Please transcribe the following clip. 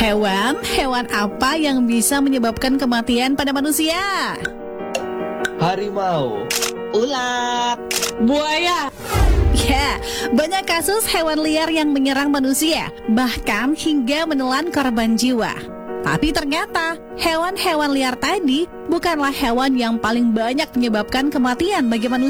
Hewan apa yang bisa menyebabkan kematian pada manusia? Harimau. Ular. Buaya. Ya, banyak kasus hewan liar yang menyerang manusia, bahkan hingga menelan korban jiwa. Tapi ternyata, hewan-hewan liar tadi bukanlah hewan yang paling banyak menyebabkan kematian bagi manusia.